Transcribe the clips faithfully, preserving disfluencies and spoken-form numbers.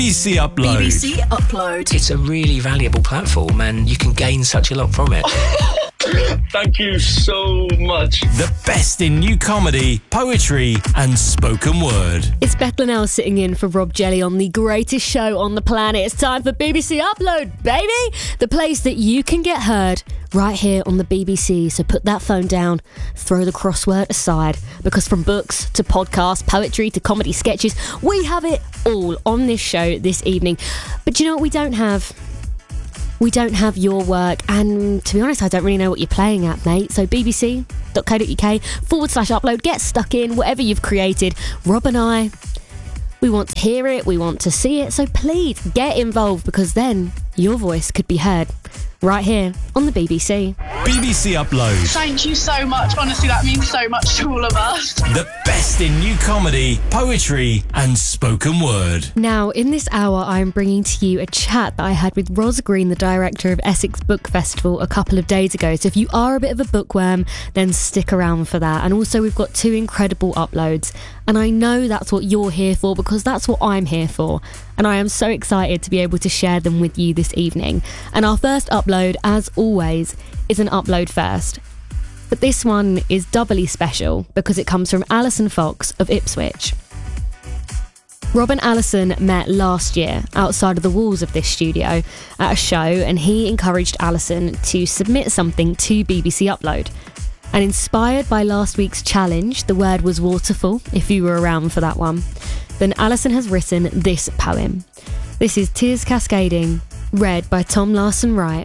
B B C Upload. B B C Upload. It's a really valuable platform and you can gain such a lot from it. Thank you so much. The best in new comedy, poetry and spoken word. It's Beth Linnell sitting in for Rob Jelly on the greatest show on the planet. It's time for B B C Upload, baby! The place that you can get heard right here on the B B C. So put that phone down, throw the crossword aside, because from books to podcasts, poetry to comedy sketches, we have it all on this show this evening. But you know what we don't have? We don't have your work, and to be honest, I don't really know what you're playing at, mate. So bbc.co.uk forward slash upload, get stuck in, whatever you've created. Rob and I, we want to hear it, we want to see it, so please get involved, because then your voice could be heard right here on the B B C. B B C Upload. Thank you so much. Honestly, that means so much to all of us. The best in new comedy, poetry and spoken word. Now, in this hour, I'm bringing to you a chat that I had with Ros Green, the director of Essex Book Festival, a couple of days ago. So if you are a bit of a bookworm, then stick around for that. And also, we've got two incredible uploads. And I know that's what you're here for, because that's what I'm here for. And I am so excited to be able to share them with you this evening. And our first upload, as always, is an upload first. But this one is doubly special because it comes from Alison Fox of Ipswich. Rob and Alison met last year outside of the walls of this studio at a show, and he encouraged Alison to submit something to B B C Upload. And inspired by last week's challenge, the word was waterfall, if you were around for that one, then Alison has written this poem. This is Tears Cascading, read by Tom Larson Wright.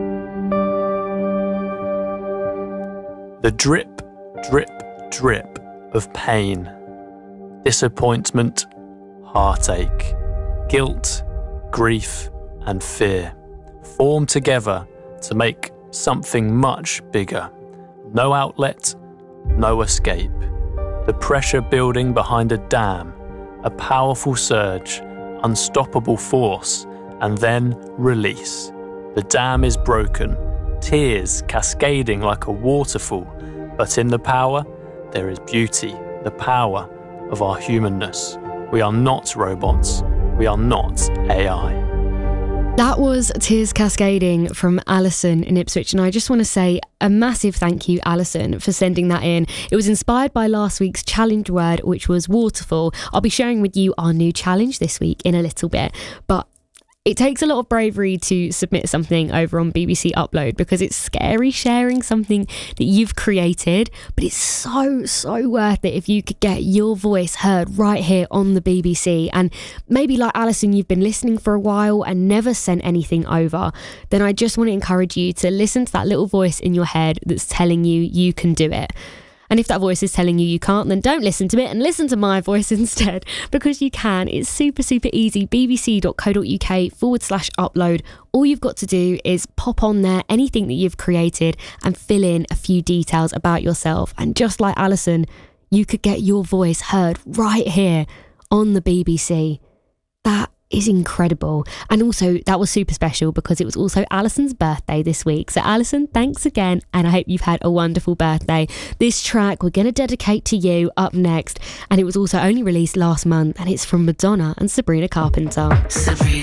The drip, drip, drip of pain, disappointment, heartache, guilt, grief and fear form together to make something much bigger. No outlet, no escape. The pressure building behind a dam, a powerful surge, unstoppable force, and then release. The dam is broken, tears cascading like a waterfall, but in the power, there is beauty, the power of our humanness. We are not robots, we are not A I. That was Tears Cascading from Alison in Ipswich, and I just want to say a massive thank you, Alison, for sending that in. It was inspired by last week's challenge word, which was waterfall. I'll be sharing with you our new challenge this week in a little bit, but it takes a lot of bravery to submit something over on B B C Upload, because it's scary sharing something that you've created, but it's so, so worth it if you could get your voice heard right here on the B B C. And maybe like Alison, you've been listening for a while and never sent anything over, then I just want to encourage you to listen to that little voice in your head that's telling you you can do it. And if that voice is telling you you can't, then don't listen to it and listen to my voice instead, because you can. It's super, super easy. bbc.co.uk forward slash upload. All you've got to do is pop on there anything that you've created and fill in a few details about yourself. And just like Alison, you could get your voice heard right here on the B B C. That is incredible. And also, that was super special because it was also Alison's birthday this week. So Alison, thanks again, and I hope you've had a wonderful birthday. This track we're going to dedicate to you up next, and it was also only released last month, and it's from Madonna and Sabrina Carpenter. Sabrina.